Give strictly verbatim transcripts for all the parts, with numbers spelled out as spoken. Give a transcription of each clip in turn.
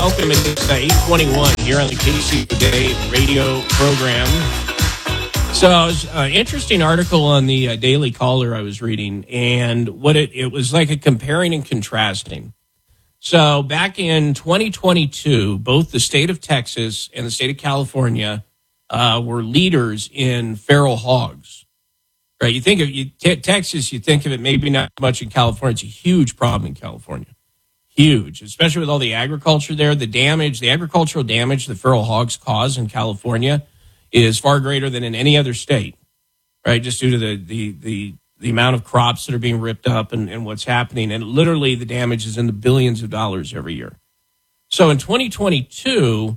welcome. It's uh, eight twenty-one here on the Casey Today radio program. So, it was an interesting article on the uh, Daily Caller I was reading, and what it, it was like a comparing and contrasting. So, back in twenty twenty-two, both the state of Texas and the state of California uh, were leaders in feral hogs. Right? You think of you, te- Texas, you think of it maybe not much in California. It's a huge problem in California. Huge, especially with all the agriculture there. The damage, the agricultural damage that feral hogs cause in California is far greater than in any other state, right? Just due to the the the, the amount of crops that are being ripped up and, and what's happening. And literally the damage is in the billions of dollars every year. So in twenty twenty-two,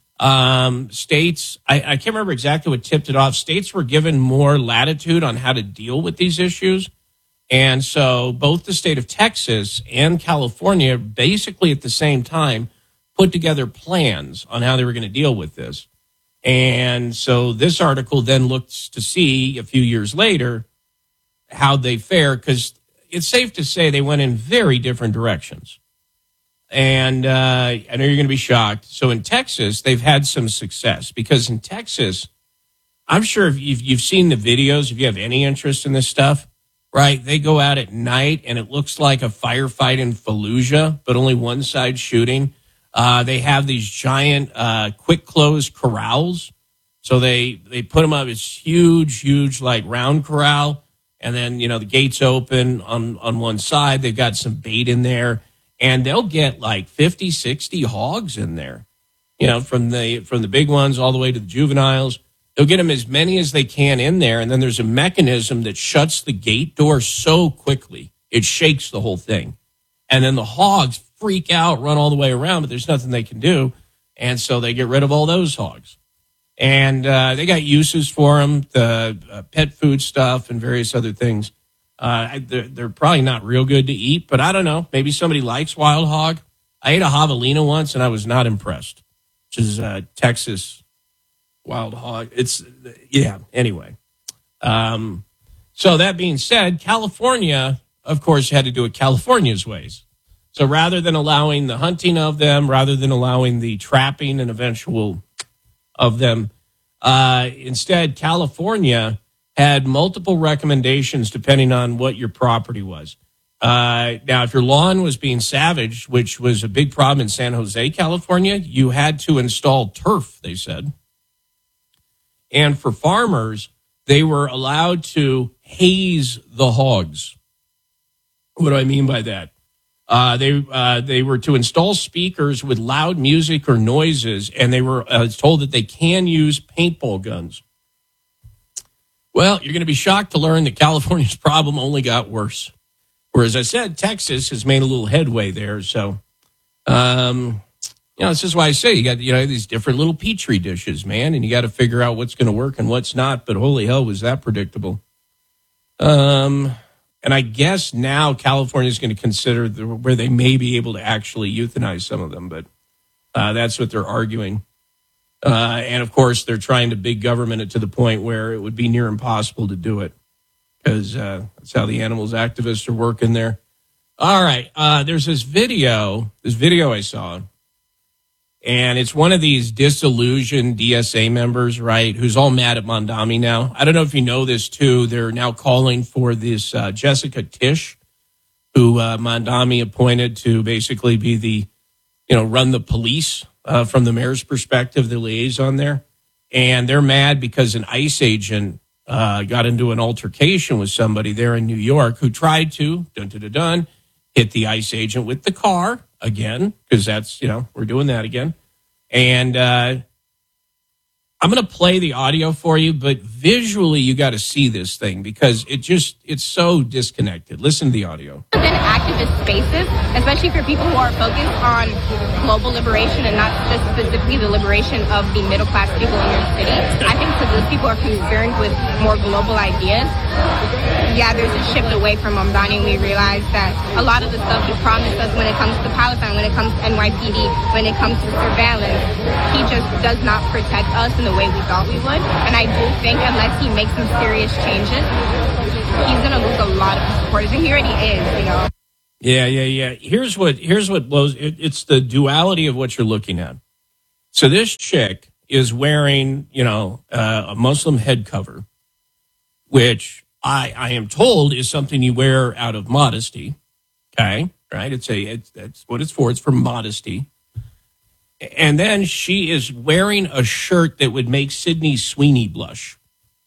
um, states, I, I can't remember exactly what tipped it off. States were given more latitude on how to deal with these issues. And so both the state of Texas and California basically at the same time put together plans on how they were going to deal with this. And so this article then looks to see a few years later how they fare, because it's safe to say they went in very different directions. And uh, I know you're going to be shocked. So in Texas, they've had some success because in Texas, I'm sure if you've, you've seen the videos, if you have any interest in this stuff, right, they go out at night, and it looks like a firefight in Fallujah, but only one side shooting. Uh, they have these giant uh, quick-close corrals. So they, they put them up. It's huge, huge, like, round corral. And then, you know, the gates open on, on one side. They've got some bait in there. And they'll get, like, fifty, sixty hogs in there, you know, from the from the big ones all the way to the juveniles. They'll get them as many as they can in there, and then there's a mechanism that shuts the gate door so quickly, it shakes the whole thing. And then the hogs freak out, run all the way around, but there's nothing they can do, and so they get rid of all those hogs. And uh, they got uses for them, the uh, pet food stuff and various other things. Uh, they're, they're probably not real good to eat, but I don't know. Maybe somebody likes wild hog. I ate a javelina once, and I was not impressed, which is uh, Texas wild hog. It's, yeah, anyway. Um, so that being said, California, of course, had to do it California's ways. So rather than allowing the hunting of them, rather than allowing the trapping and eventual of them, uh, instead, California had multiple recommendations depending on what your property was. Uh, now, if your lawn was being savaged, which was a big problem in San Jose, California, you had to install turf, they said. And for farmers, they were allowed to haze the hogs. What do I mean by that? Uh, they uh, they were to install speakers with loud music or noises, and they were uh, told that they can use paintball guns. Well, you're going to be shocked to learn that California's problem only got worse. Whereas I said, Texas has made a little headway there. So, um, you know, this is why I say you got, you know, these different little petri dishes, man, and you got to figure out what's going to work and what's not. But holy hell, was that predictable. Um, and I guess now California is going to consider the, where they may be able to actually euthanize some of them. But uh, that's what they're arguing. Uh, and, of course, they're trying to big government it to the point where it would be near impossible to do it because uh, that's how the animals activists are working there. All right. Uh, there's this video, this video I saw. And it's one of these disillusioned D S A members, right, who's all mad at Mamdani now. I don't know if you know this, too. They're now calling for this uh, Jessica Tisch, who uh, Mamdani appointed to basically be the, you know, run the police uh, from the mayor's perspective, the liaison there. And they're mad because an ICE agent uh, got into an altercation with somebody there in New York who tried to, dun-dun-dun-dun, hit the ICE agent with the car. Again, because that's, you know, we're doing that again. And uh, I'm going to play the audio for you, but visually you got to see this thing because it just, it's so disconnected. Listen to the audio. Within activist spaces, especially for people who are focused on global liberation and not just specifically the liberation of the middle class people in your city, I think for those people who are concerned with more global ideas, yeah, there's a shift away from Mamdani. We realize that a lot of the stuff he promised us when it comes to Palestine, when it comes to N Y P D, when it comes to surveillance, he just does not protect us in the way we thought we would. And I do think unless he makes some serious changes, he's going to lose a lot of supporters. And he already is, you know. Yeah, yeah, yeah. Here's what here's what blows. It, it's the duality of what you're looking at. So this chick is wearing, you know, uh, a Muslim head cover, which I I am told is something you wear out of modesty. Okay, right? It's a it's that's what it's for. It's for modesty. And then she is wearing a shirt that would make Sydney Sweeney blush.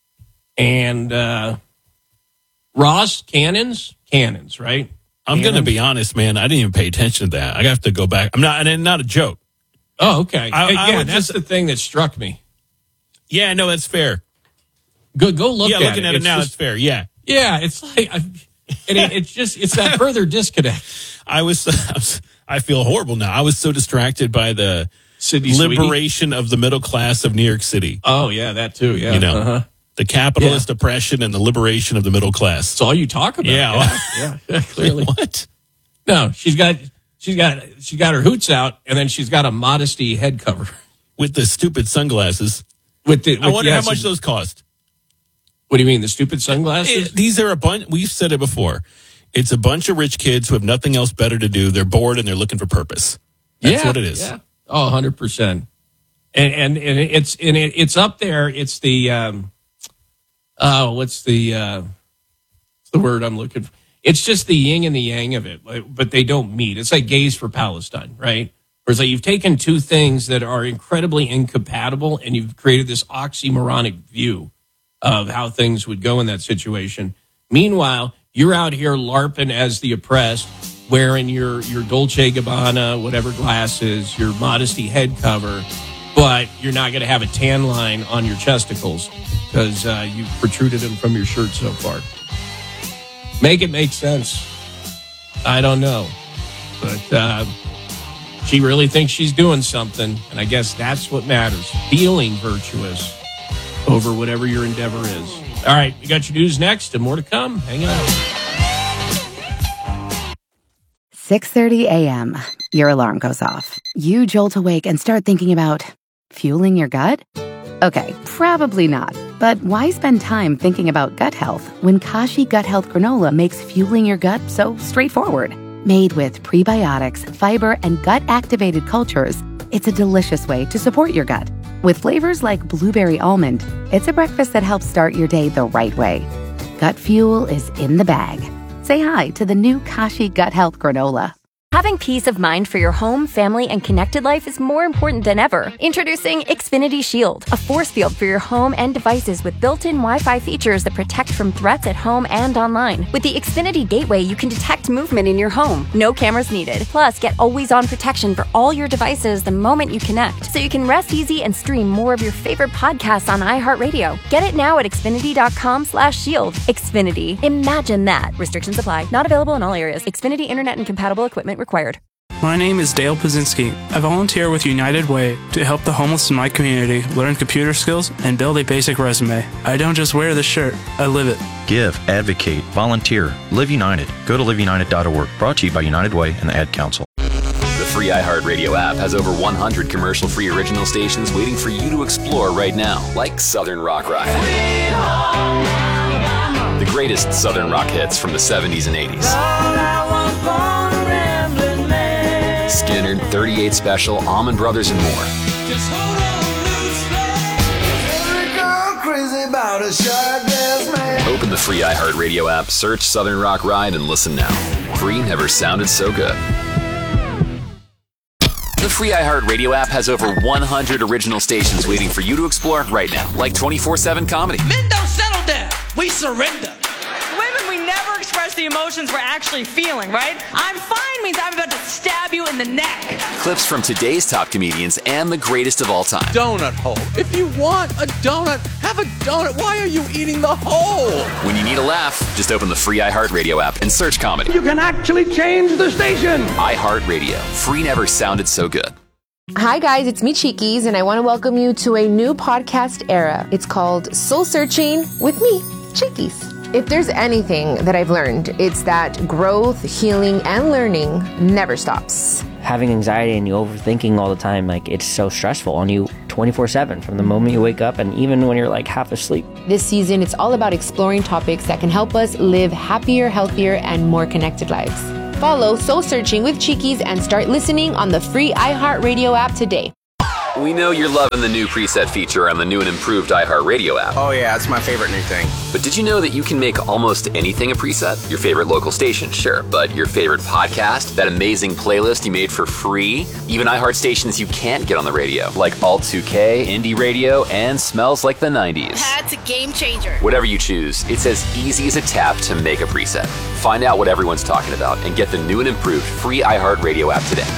And uh, Ross, cannons, cannons, right? I'm going to be honest, man. I didn't even pay attention to that. I have to go back. I'm not, and not a joke. Oh, okay. I, yeah, I would that's just, the thing that struck me. Yeah, no, that's fair. Go, go look yeah, at it. Yeah, looking at it it's now, just, it's fair. Yeah, yeah. It's like, I, and it, it's just, it's that further disconnect. I was, I was, I feel horrible now. I was so distracted by the Sydney liberation Sweeney? of the middle class of New York City. Oh yeah, that too. Yeah, you know. Uh-huh. The capitalist yeah. oppression and the liberation of the middle class. That's all you talk about. Yeah, yeah, yeah, yeah clearly. What? No, she's got she's got she got her hoots out, and then she's got a modesty head cover with the stupid sunglasses. With the, with, I wonder yes, how much those cost. What do you mean, the stupid sunglasses? It, these are a bunch. We've said it before. It's a bunch of rich kids who have nothing else better to do. They're bored and they're looking for purpose. That's yeah, what it is. Yeah. Oh, one hundred percent. And and and it's and it, it's up there. It's the um, oh, what's the uh, what's the word I'm looking for? It's just the yin and the yang of it, but they don't meet. It's like gays for Palestine, right? Where it's like you've taken two things that are incredibly incompatible and you've created this oxymoronic view of how things would go in that situation. Meanwhile, you're out here LARPing as the oppressed, wearing your, your Dolce Gabbana, whatever glasses, your modesty head cover, but you're not going to have a tan line on your chesticles because uh, you've protruded them from your shirt so far. Make it make sense. I don't know. But uh, she really thinks she's doing something, and I guess that's what matters. Feeling virtuous over whatever your endeavor is. All right, we got your news next and more to come. Hang on. six thirty a.m. Your alarm goes off. You jolt awake and start thinking about fueling your gut? Okay, probably not. But why spend time thinking about gut health when Kashi Gut Health Granola makes fueling your gut so straightforward? Made with prebiotics, fiber, and gut-activated cultures, it's a delicious way to support your gut. With flavors like blueberry almond, it's a breakfast that helps start your day the right way. Gut fuel is in the bag. Say hi to the new Kashi Gut Health Granola. Having peace of mind for your home, family, and connected life is more important than ever. Introducing Xfinity Shield, a force field for your home and devices with built-in Wi-Fi features that protect from threats at home and online. With the Xfinity Gateway, you can detect movement in your home. No cameras needed. Plus, get always-on protection for all your devices the moment you connect, so you can rest easy and stream more of your favorite podcasts on iHeartRadio. Get it now at Xfinity.com slash shield. Xfinity. Imagine that. Restrictions apply. Not available in all areas. Xfinity Internet and compatible equipment required. My name is Dale Pazinski. I volunteer with United Way to help the homeless in my community learn computer skills and build a basic resume. I don't just wear the shirt, I live it. Give, advocate, volunteer, Live United. Go to live united dot org. Brought to you by United Way and the Ad Council. The free iHeartRadio app has over one hundred commercial-free original stations waiting for you to explore right now, like Southern Rock Ride. The greatest Southern rock hits from the seventies and eighties. Skinner, thirty-eight Special, Allman Brothers, and more. Open the free iHeartRadio app, search Southern Rock Ride, and listen now. Free never sounded so good. The free iHeartRadio app has over one hundred original stations waiting for you to explore right now, like twenty-four seven comedy. Men don't settle down. We surrender. Women, we never express the emotions we're actually feeling, right? I'm fine means I'm about to stab you in the neck. Clips from today's top comedians and the greatest of all time. Donut hole. If you want a donut, have a donut. Why are you eating the hole? When you need a laugh, just open the free iHeartRadio app and search comedy. You can actually change the station. iHeartRadio. Free never sounded so good. Hi guys, it's me Cheekies, and I want to welcome you to a new podcast era. It's called Soul Searching with me, Cheekies. If there's anything that I've learned, it's that growth, healing, and learning never stops. Having anxiety and you overthinking all the time, like it's so stressful on you twenty-four seven from the moment you wake up and even when you're like half asleep. This season, it's all about exploring topics that can help us live happier, healthier, and more connected lives. Follow Soul Searching with Cheekies and start listening on the free iHeartRadio app today. We know you're loving the new preset feature on the new and improved iHeartRadio app. Oh yeah, it's my favorite new thing. But did you know that you can make almost anything a preset? Your favorite local station, sure, but your favorite podcast, that amazing playlist you made for free, even iHeart stations you can't get on the radio, like Alt two K, Indie Radio, and Smells Like the nineties. That's a game changer. Whatever you choose, it's as easy as a tap to make a preset. Find out what everyone's talking about and get the new and improved free iHeartRadio app today.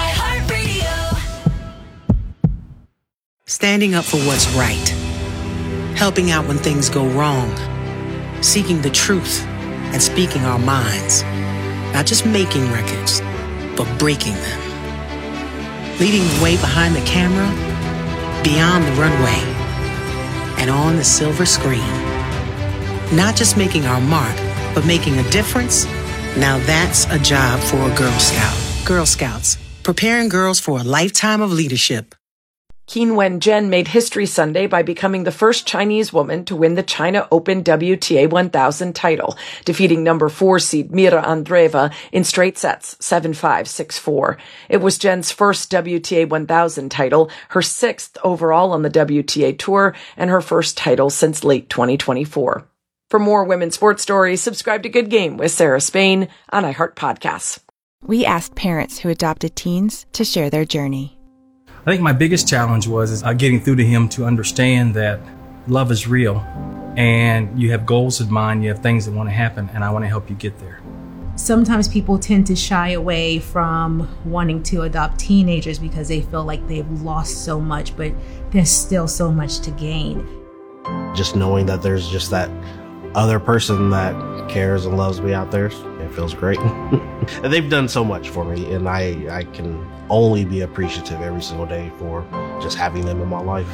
Standing up for what's right. Helping out when things go wrong. Seeking the truth and speaking our minds. Not just making records, but breaking them. Leading the way behind the camera, beyond the runway, and on the silver screen. Not just making our mark, but making a difference. Now that's a job for a Girl Scout. Girl Scouts, preparing girls for a lifetime of leadership. Qin Wen-jen made history Sunday by becoming the first Chinese woman to win the China Open W T A one thousand title, defeating number four seed Mira Andreeva in straight sets, seven five, six four. It was Jen's first W T A one thousand title, her sixth overall on the W T A Tour, and her first title since late twenty twenty-four. For more women's sports stories, subscribe to Good Game with Sarah Spain on iHeart Podcasts. We asked parents who adopted teens to share their journey. I think my biggest challenge was is, uh, getting through to him to understand that love is real and you have goals in mind, you have things that want to happen, and I want to help you get there. Sometimes people tend to shy away from wanting to adopt teenagers because they feel like they've lost so much, but there's still so much to gain. Just knowing that there's just that other person that cares and loves me out there, it feels great. And they've done so much for me, and I, I can only be appreciative every single day for just having them in my life.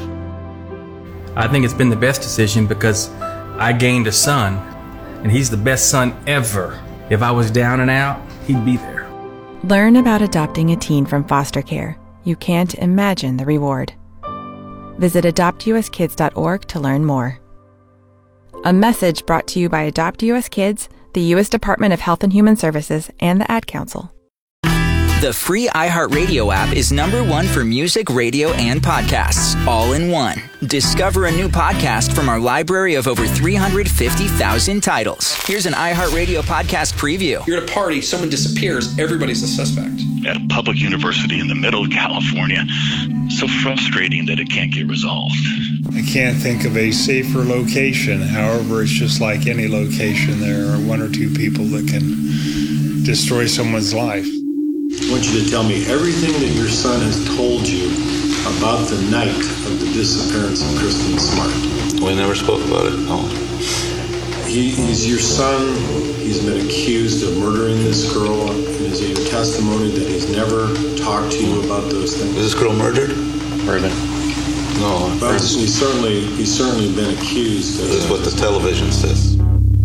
I think it's been the best decision because I gained a son, and he's the best son ever. If I was down and out, he'd be there. Learn about adopting a teen from foster care. You can't imagine the reward. Visit adopt u s kids dot org to learn more. A message brought to you by Adopt U S Kids, the U S Department of Health and Human Services, and the Ad Council. The free iHeartRadio app is number one for music, radio, and podcasts, all in one. Discover a new podcast from our library of over three hundred fifty thousand titles. Here's an iHeartRadio podcast preview. You're at a party, someone disappears, everybody's a suspect. At a public university in the middle of California. So frustrating that it can't get resolved. I can't think of a safer location. However, it's just like any location. There are one or two people that can destroy someone's life. I want you to tell me everything that your son has told you about the night of the disappearance of Kristen Smart. We never spoke about it, no. He, he's your son. He's been accused of murdering this girl. Is it your testimony that he's never talked to you about those things? Is this girl murdered? Murdered. No. But he's certainly, he's certainly been accused. This is what the television says.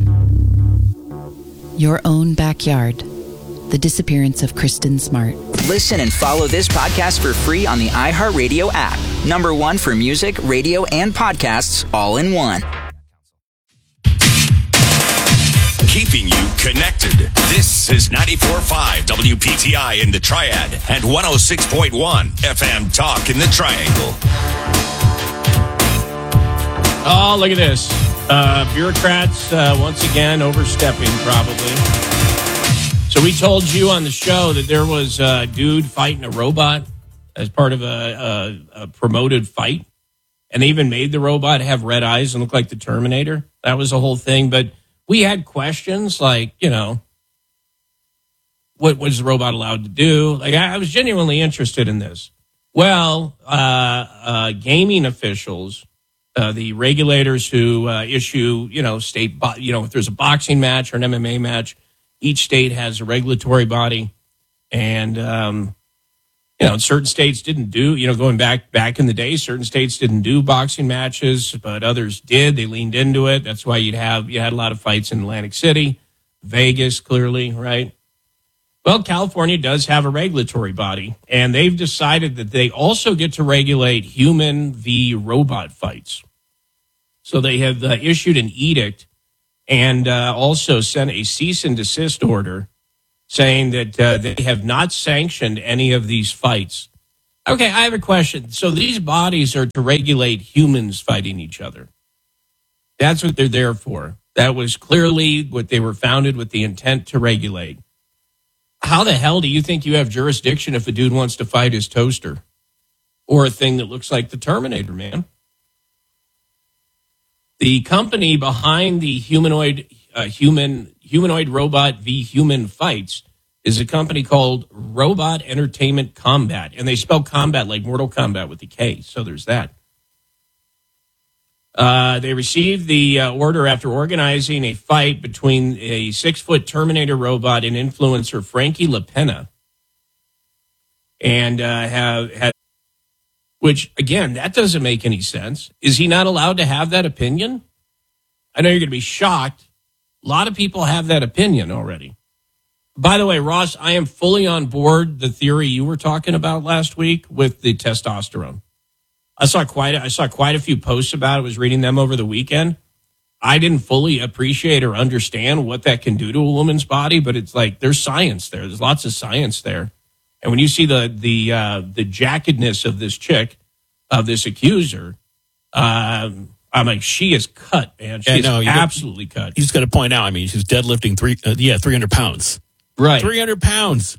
Your own backyard. The disappearance of Kristen Smart. Listen and follow this podcast for free on the iHeartRadio app. Number one for music, radio, and podcasts, all in one. Keeping you connected. This is ninety-four point five W P T I in the Triad and one oh six point one F M Talk in the Triangle. Oh, look at this. Uh, bureaucrats, uh, once again, overstepping, probably. So we told you on the show that there was a dude fighting a robot as part of a, a, a promoted fight. And they even made the robot have red eyes and look like the Terminator. That was the whole thing. But we had questions like, you know, what was the robot allowed to do? Like, I was genuinely interested in this. Well, uh, uh, gaming officials, uh, the regulators who uh, issue, you know, state, bo- you know, if there's a boxing match or an M M A match, each state has a regulatory body, and um, you know, certain states didn't do. You know, going back back in the day, certain states didn't do boxing matches, but others did. They leaned into it. That's why you'd have you had a lot of fights in Atlantic City, Vegas, clearly, right? Well, California does have a regulatory body, and they've decided that they also get to regulate human v. robot fights. So they have uh, issued an edict. And uh, also sent a cease and desist order saying that uh, they have not sanctioned any of these fights. Okay, I have a question. So these bodies are to regulate humans fighting each other. That's what they're there for. That was clearly what they were founded with, the intent to regulate. How the hell do you think you have jurisdiction if a dude wants to fight his toaster or a thing that looks like the Terminator, man? The company behind the humanoid uh, human humanoid robot v human fights is a company called Robot Entertainment Combat, and they spell combat like Mortal Kombat with the K. So there's that. Uh, they received the uh, order after organizing a fight between a six-foot Terminator robot and influencer Frankie LaPena, and uh, have had. Which, again, that doesn't make any sense. Is he not allowed to have that opinion? I know you're going to be shocked. A lot of people have that opinion already. By the way, Ross, I am fully on board the theory you were talking about last week with the testosterone. I saw quite a, I saw quite a few posts about it. I was reading them over the weekend. I didn't fully appreciate or understand what that can do to a woman's body, but it's like there's science there. There's lots of science there. And when you see the the uh, the jackedness of this chick, of this accuser, um, I'm like, she is cut, man. She yeah, is no, absolutely got, cut. You just got to point out, I mean, she's deadlifting three, uh, yeah, three hundred pounds. Right. three hundred pounds.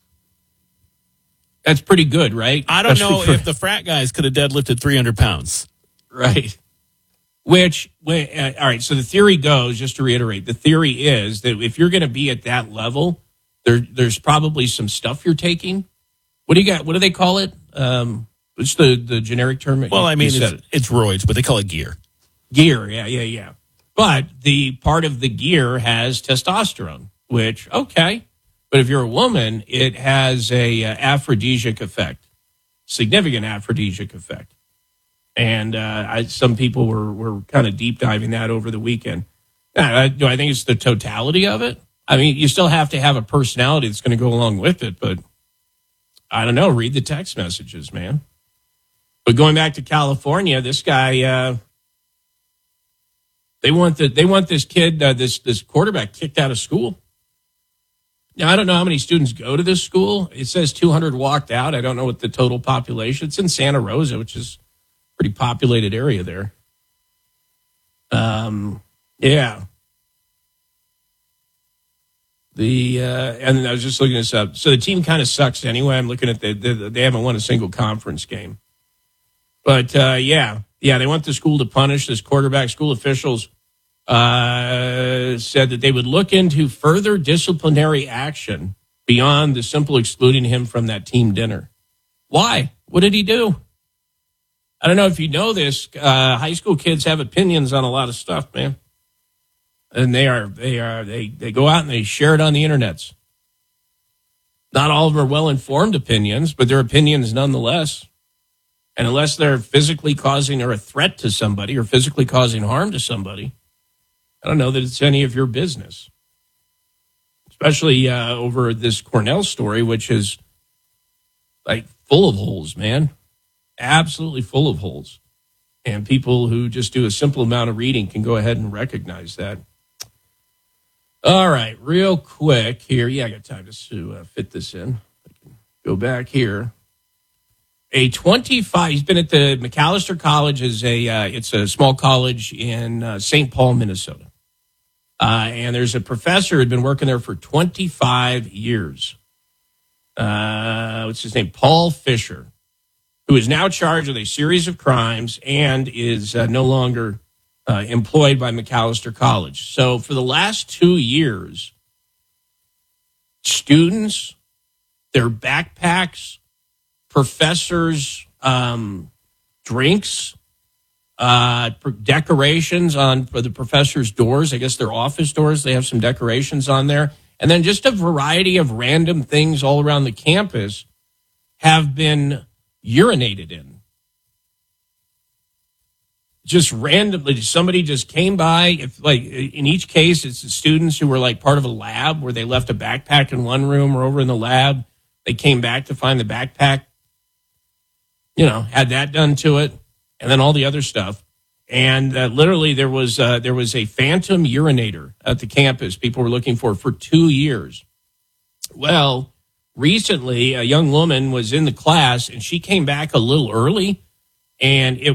That's pretty good, right? I don't Especially know for, if the frat guys could have deadlifted three hundred pounds. Right. Which, uh, all right, so the theory goes, just to reiterate, the theory is that if you're going to be at that level, there, there's probably some stuff you're taking. What do you got? What do they call it? Um, what's the, the generic term? Well, I mean, it's, it. it's roids, but they call it gear. Gear, yeah, yeah, yeah. But the part of the gear has testosterone, which, okay. But if you're a woman, it has a uh, aphrodisiac effect, significant aphrodisiac effect. And uh, I, some people were, were kind of deep diving that over the weekend. Uh, do I think it's the totality of it? I mean, you still have to have a personality that's going to go along with it, but I don't know. Read the text messages, man. But going back to California, this guy, uh, they want the, they want this kid, uh, this this quarterback, kicked out of school. Now, I don't know how many students go to this school. It says two hundred walked out. I don't know what the total population. It's in Santa Rosa, which is a pretty populated area there. Um, yeah. The uh, and I was just looking this up. So the team kind of sucks anyway. I'm looking at the, the they haven't won a single conference game. But uh, yeah, yeah, they want the school to punish this quarterback. School officials uh, said that they would look into further disciplinary action beyond the simple excluding him from that team dinner. Why? What did he do? I don't know if you know this. Uh, high school kids have opinions on a lot of stuff, man. And they are, they are, they, they go out and they share it on the internets. Not all of them are well-informed opinions, but they're opinions nonetheless. And unless they're physically causing or a threat to somebody or physically causing harm to somebody, I don't know that it's any of your business. Especially uh, over this Cornell story, which is like full of holes, man. Absolutely full of holes. And people who just do a simple amount of reading can go ahead and recognize that. All right, real quick here. Yeah, I got time to uh, fit this in. I can go back here. A twenty-five, he's been at the Macalester College. Is a, uh, it's a small college in uh, Saint Paul, Minnesota. Uh, and there's a professor who had been working there for twenty-five years. Uh, what's his name? Paul Fisher, who is now charged with a series of crimes and is uh, no longer uh, employed by Macalester College. So for the last two years, students, their backpacks, professors' um, drinks, uh, decorations on for the professors' doors. I guess their office doors, they have some decorations on there. And then just a variety of random things all around the campus have been urinated in. Just randomly, somebody just came by. If like in each case, it's the students who were like part of a lab where they left a backpack in one room or over in the lab. They came back to find the backpack, you know, had that done to it, and then all the other stuff. And uh, literally, there was uh, there was a phantom urinator at the campus. People were looking for for two years. Well, recently, a young woman was in the class, and she came back a little early, and it